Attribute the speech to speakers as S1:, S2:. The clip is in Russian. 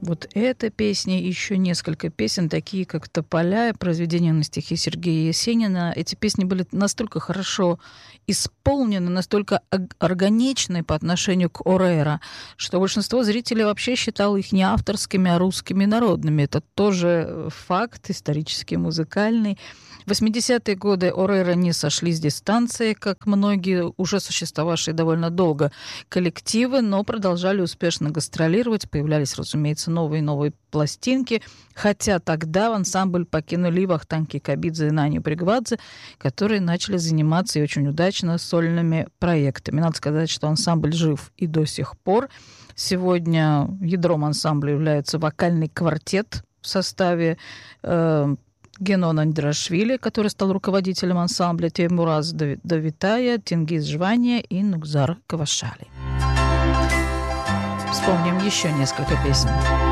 S1: Вот эта песня и еще несколько песен, такие как «Тополя», произведение на стихи Сергея Есенина. Эти песни были настолько хорошо исполнены, настолько органичны по отношению к Орейро, что большинство зрителей вообще считало их не авторскими, а русскими народными. Это тоже факт исторический, музыкальный. В 80-е годы Орейро не сошли с дистанции, как многие уже существовавшие довольно долго коллективы, но продолжали успешно гастролировать. Появлялись, разумеется, новые и новые пластинки. Хотя тогда ансамбль покинули Вахтанг Кикабидзе и Нани Бригвадзе, которые начали заниматься и очень удачно сольными проектами. Надо сказать, что ансамбль жив и до сих пор. Сегодня ядром ансамбля является вокальный квартет в составе Генон Андрашвили, который стал руководителем ансамбля, Теймураз Давитая, Тенгиз Жвания и Нукзар Кавашали. Вспомним еще несколько песен.